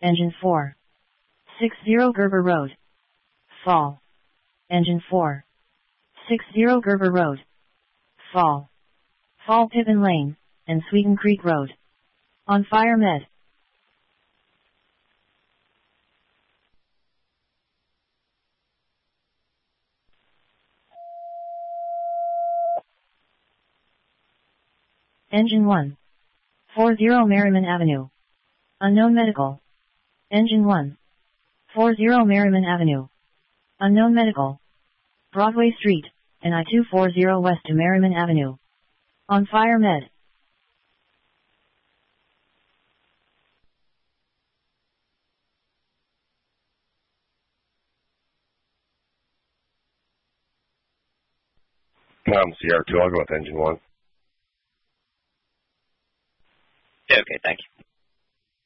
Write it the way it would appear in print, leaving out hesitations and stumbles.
Engine 4. 60 Gerber Road. Fall. Engine 4. 60 Gerber Road. Fall. Fall Pippin Lane, and Sweeten Creek Road. On fire med. Engine 1. 40 Merriman Avenue. Unknown medical. Engine 1. 40 Merriman Avenue. Unknown medical. Broadway Street, and I-240 west to Merriman Avenue. On fire med. CR2, I'll go with engine 1. Yeah, okay, thank you.